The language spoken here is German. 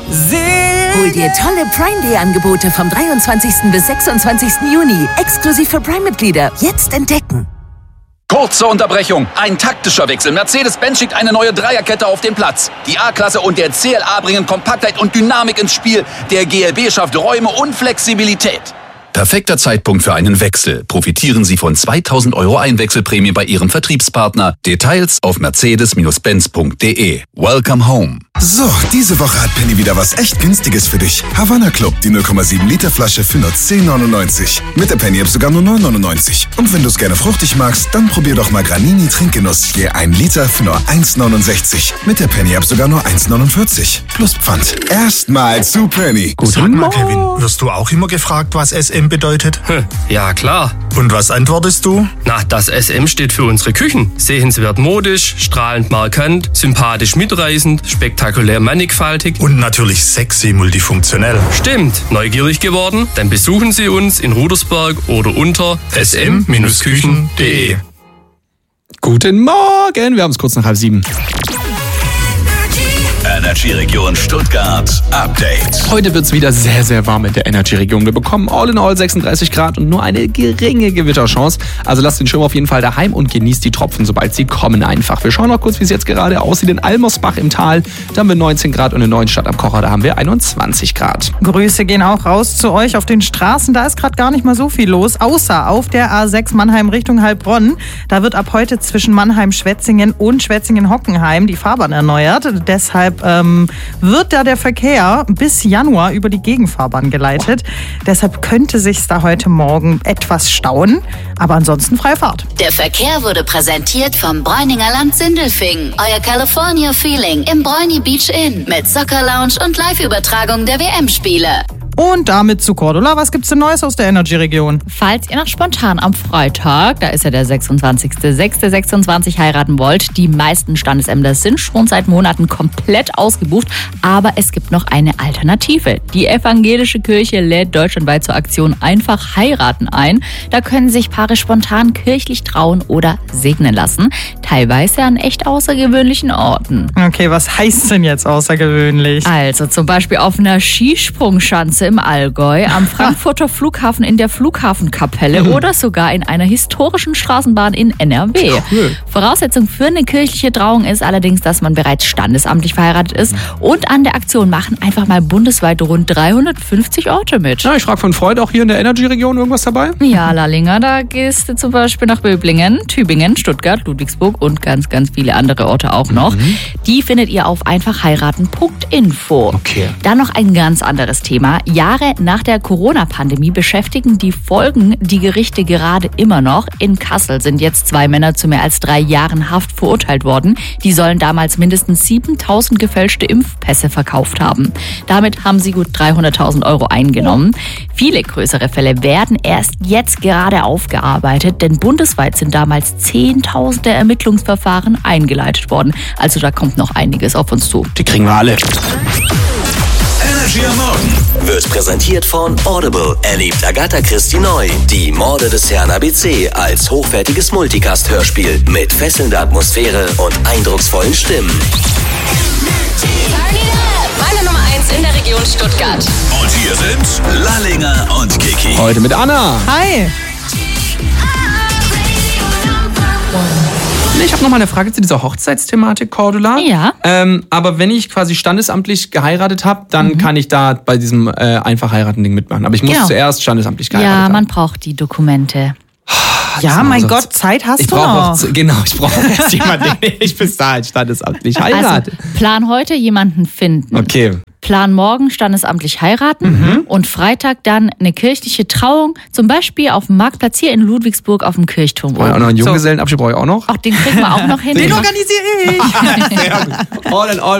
Hol dir tolle Prime Day Angebote vom 23. bis 26. Juni. Exklusiv für Prime-Mitglieder. Jetzt entdecken. Kurze Unterbrechung. Ein taktischer Wechsel. Mercedes-Benz schickt eine neue Dreierkette auf den Platz. Die A-Klasse und der CLA bringen Kompaktheit und Dynamik ins Spiel. Der GLB schafft Räume und Flexibilität. Perfekter Zeitpunkt für einen Wechsel. Profitieren Sie von 2.000 € Einwechselprämie bei Ihrem Vertriebspartner. Details auf mercedes-benz.de. Welcome home. So, diese Woche hat Penny wieder was echt Günstiges für dich. Havanna Club, die 0,7 Liter Flasche für nur 10,99. Mit der Penny-App sogar nur 9,99. Und wenn du es gerne fruchtig magst, dann probier doch mal Granini Trinkgenuss. Je 1 Liter für nur 1,69. Mit der Penny-App sogar nur 1,49. Plus Pfand. Erstmal zu Penny. Sag mal, Kevin, wirst du auch immer gefragt, was SM bedeutet? Ja, klar. Und was antwortest du? Na, das SM steht für unsere Küchen. Sehenswert modisch, strahlend markant, sympathisch mitreißend, spektakulär mannigfaltig. Und natürlich sexy multifunktionell. Stimmt. Neugierig geworden? Dann besuchen Sie uns in Rudersberg oder unter sm-küchen.de. Guten Morgen, wir haben es kurz nach 6:30. Energy-Region Stuttgart Update. Heute wird es wieder sehr, sehr warm in der Energy-Region. Wir bekommen all in all 36 Grad und nur eine geringe Gewitterchance. Also lasst den Schirm auf jeden Fall daheim und genießt die Tropfen, sobald sie kommen einfach. Wir schauen noch kurz, wie es jetzt gerade aussieht in Almersbach im Tal. Da haben wir 19 Grad und in Neuenstadt am Kocher, da haben wir 21 Grad. Grüße gehen auch raus zu euch auf den Straßen. Da ist gerade gar nicht mal so viel los, außer auf der A6 Mannheim Richtung Heilbronn. Da wird ab heute zwischen Mannheim-Schwetzingen und Schwetzingen-Hockenheim die Fahrbahn erneuert. Deshalb wird da der Verkehr bis Januar über die Gegenfahrbahn geleitet. Deshalb könnte sich's da heute Morgen etwas stauen, aber ansonsten freie Fahrt. Der Verkehr wurde präsentiert vom Bräuninger Land Sindelfingen. Euer California Feeling im Bräuni Beach Inn mit Soccer Lounge und Live-Übertragung der WM-Spiele. Und damit zu Cordula. Was gibt's denn Neues aus der Energy-Region? Falls ihr noch spontan am Freitag, da ist ja der 26.06.26 heiraten wollt, die meisten Standesämter sind schon seit Monaten komplett ausgebucht, aber es gibt noch eine Alternative. Die evangelische Kirche lädt deutschlandweit zur Aktion Einfach heiraten ein. Da können sich Paare spontan kirchlich trauen oder segnen lassen, teilweise an echt außergewöhnlichen Orten. Okay, was heißt denn jetzt außergewöhnlich? Also zum Beispiel auf einer Skisprungschanze im Allgäu, am Frankfurter Flughafen in der Flughafenkapelle oder sogar in einer historischen Straßenbahn in NRW. Cool. Voraussetzung für eine kirchliche Trauung ist allerdings, dass man bereits standesamtlich verheiratet ist, und an der Aktion machen einfach mal bundesweit rund 350 Orte mit. Ja, ich frage von Freud, auch hier in der Energy-Region irgendwas dabei? Ja, Lallinger, da gehst du zum Beispiel nach Böblingen, Tübingen, Stuttgart, Ludwigsburg und ganz, ganz viele andere Orte auch noch. Die findet ihr auf einfachheiraten.info. Okay. Dann noch ein ganz anderes Thema. Jahre nach der Corona-Pandemie beschäftigen die Folgen die Gerichte gerade immer noch. In Kassel sind jetzt 2 Männer zu mehr als 3 Jahren Haft verurteilt worden. Die sollen damals mindestens 7.000 gefälschte Impfpässe verkauft haben. Damit haben sie gut 300.000 € eingenommen. Viele größere Fälle werden erst jetzt gerade aufgearbeitet, denn bundesweit sind damals Zehntausende Ermittlungsverfahren eingeleitet worden. Also da kommt noch einiges auf uns zu. Die kriegen wir alle. Energy am Morgen wird präsentiert von Audible. Erlebt Agatha Christie neu. Die Morde des Herrn ABC als hochwertiges Multicast-Hörspiel mit fesselnder Atmosphäre und eindrucksvollen Stimmen. Meine Nummer 1 in der Region Stuttgart. Und hier sind Lallinger und Kiki. Heute mit Anna. Hi! Ich habe noch mal eine Frage zu dieser Hochzeitsthematik, Cordula. Ja. Aber wenn ich quasi standesamtlich geheiratet habe, dann kann ich da bei diesem Einfach-Heiraten-Ding mitmachen. Aber ich muss zuerst standesamtlich geheiratet haben. Ja, man braucht die Dokumente. Ja, mein Gott, Zeit hast du noch. Ich brauche erst jemanden, den ich bis dahin standesamtlich heirate. Also, plan heute jemanden finden. Okay. Plan morgen standesamtlich heiraten und Freitag dann eine kirchliche Trauung, zum Beispiel auf dem Marktplatz hier in Ludwigsburg auf dem Kirchturm. Brauche ich auch noch einen Junggesellenabschied, brauche ich auch noch? Ach, den kriegen wir auch noch hin. Den organisiere ich. Sehr gut. All in all.